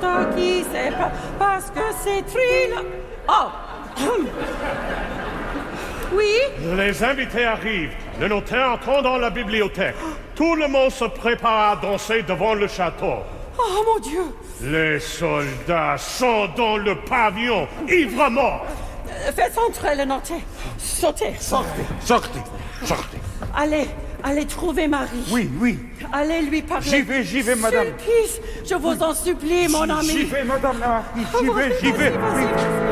qui c'est pas parce que c'est Tril... Oh. Oui? Les invités arrivent. Le notaire entend dans la bibliothèque. Tout le monde se prépare à danser devant le château. Oh, mon Dieu! Les soldats sont dans le pavillon, ivres morts. Faites entrer le notaire. Sautez. Sortez. Allez trouver Marie. Oui. Allez lui parler. J'y vais, madame. Sulpice, je vous en supplie, mon ami. J'y vais, madame la marquise. J'y vais. Vas-y.